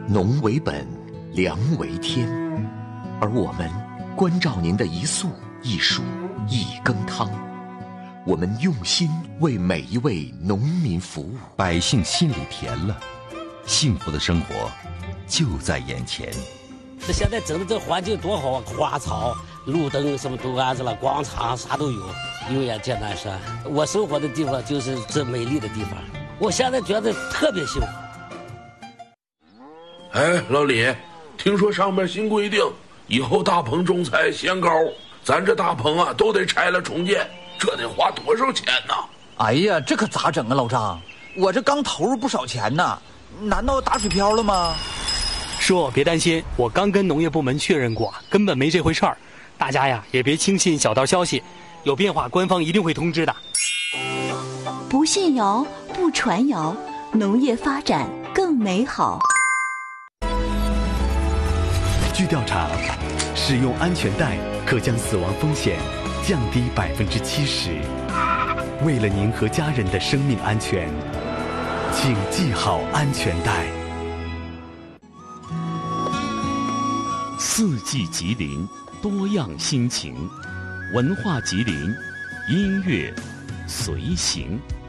农为本，粮为天，而我们关照您的一粟一黍一羹汤，我们用心为每一位农民服务， 百姓心里甜了，幸福的生活就在眼前。 这现在整的这环境多好啊，花草、路灯什么都安置了，广场啥都有。永远见南山，我生活的地方就是这美丽的地方，我现在觉得特别幸福。 哎，老李，听说上面新规定，以后大棚种菜限高，咱这大棚啊都得拆了重建，这得花多少钱呢？ 哎呀，这可咋整啊，老张？我这刚投入不少钱呢，难道打水漂了吗？ 叔，别担心，我刚跟农业部门确认过，根本没这回事儿。大家呀，也别轻信小道消息，有变化官方一定会通知的。 不信谣，不传谣，农业发展更美好。 据调查，使用安全带可将死亡风险降低70%。为了您和家人的生命安全，请系好安全带。 四季吉林，多样心情，文化吉林，音乐随行。